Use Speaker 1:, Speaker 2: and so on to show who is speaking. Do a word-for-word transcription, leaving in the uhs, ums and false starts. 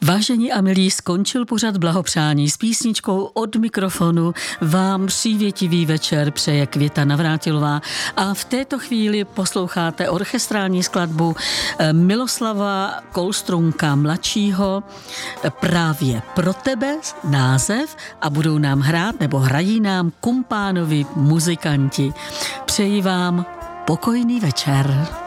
Speaker 1: Vážení a milí, skončil pořad blahopřání s písničkou od mikrofonu. Vám přívětivý večer přeje Květa Navrátilová a v této chvíli posloucháte orchestrální skladbu Miloslava Kolstrunka mladšího Právě pro tebe název a budou nám hrát nebo hrají nám Kumpánovi muzikanti. Přeji vám pokojný večer.